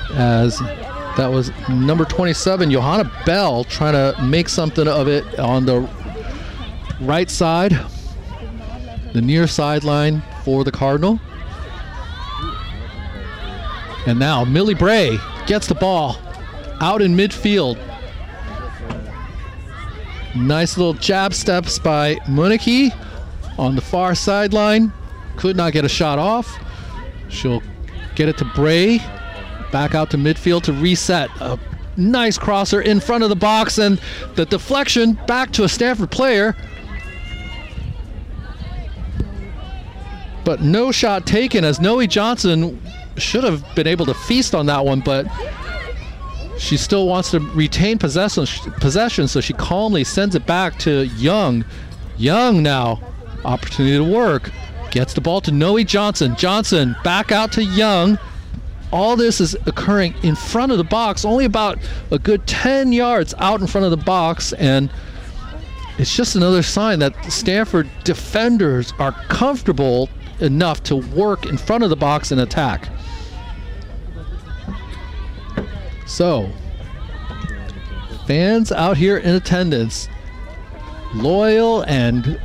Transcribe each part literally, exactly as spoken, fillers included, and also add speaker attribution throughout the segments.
Speaker 1: as that was number twenty-seven, Johanna Bell, trying to make something of it on the right side, the near sideline for the Cardinal. And now Millie Bray gets the ball out in midfield. Nice little jab steps by Munich on the far sideline. Could not get a shot off. She'll get it to Bray. Back out to midfield to reset. A nice crosser in front of the box, and the deflection back to a Stanford player. But no shot taken, as Noe Johnson should have been able to feast on that one, but she still wants to retain possession, possession, so she calmly sends it back to Young. Young now, opportunity to work. Gets the ball to Noe Johnson. Johnson back out to Young. All this is occurring in front of the box, only about a good ten yards out in front of the box, and it's just another sign that the Stanford defenders are comfortable enough to work in front of the box and attack. So, fans out here in attendance, loyal and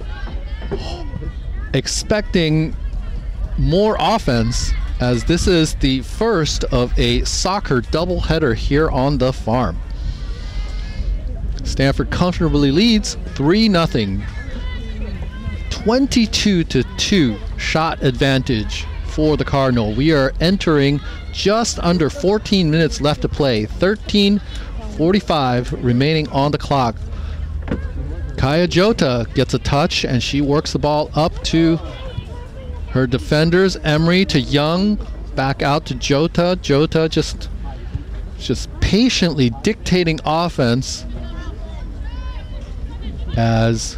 Speaker 1: expecting more offense, as this is the first of a soccer doubleheader here on the farm. Stanford comfortably leads three nothing. twenty-two to two shot advantage for the Cardinal. We are entering just under fourteen minutes left to play. thirteen forty-five remaining on the clock. Kaya Jota gets a touch, and she works the ball up to her defenders. Emery to Young, back out to Jota. Jota just, just patiently dictating offense as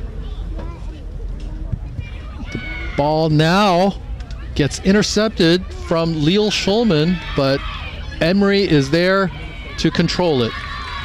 Speaker 1: the ball now gets intercepted from Leal Schulman, but Emery is there to control it.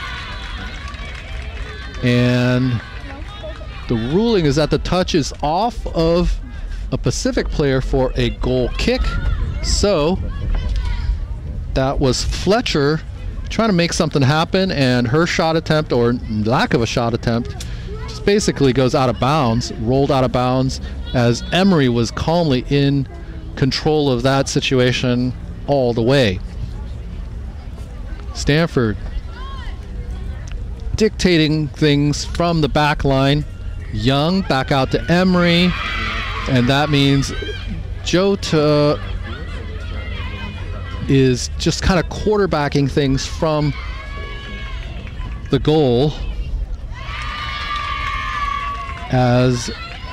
Speaker 1: And the ruling is that the touch is off of a Pacific player for a goal kick. So that was Fletcher trying to make something happen, and her shot attempt, or lack of a shot attempt, just basically goes out of bounds, rolled out of bounds, as Emery was calmly in control of that situation all the way. Stanford dictating things from the back line. Young back out to Emery, and that means Jota is just kind of quarterbacking things from the goal as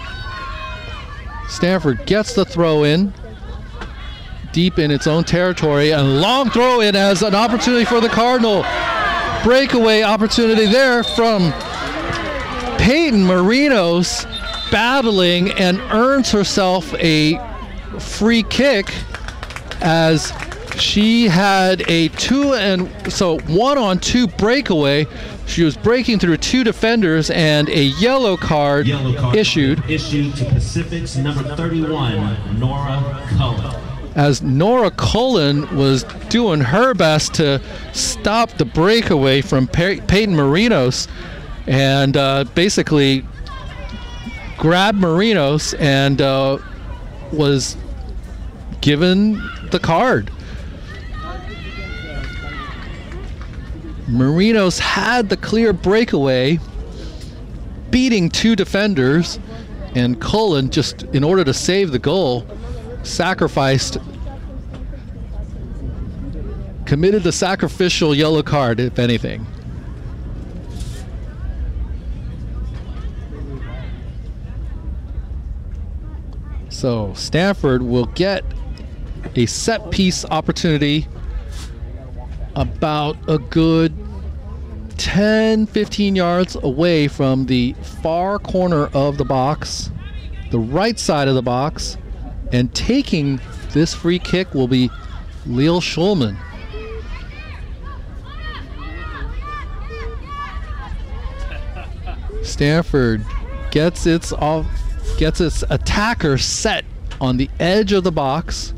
Speaker 1: Stanford gets the throw in deep in its own territory, and long throw in as an opportunity for the Cardinal. Breakaway opportunity there from Peyton Marinos, battling, and earns herself a free kick as she had a two and so one on two breakaway. She was breaking through two defenders, and a yellow card, yellow card issued.
Speaker 2: Issued to Pacific's number thirty-one, Nora Cullen.
Speaker 1: As Nora Cullen was doing her best to stop the breakaway from Pey- Peyton Marinos, and uh, basically grabbed Marinos and uh, was given the card. Marinos had the clear breakaway, beating two defenders, and Cullen, just in order to save the goal, sacrificed, committed the sacrificial yellow card, if anything. So Stanford will get a set piece opportunity about a good ten, fifteen yards away from the far corner of the box, the right side of the box, and taking this free kick will be Leal Schulman. Stanford gets its off, gets its attacker set on the edge of the box.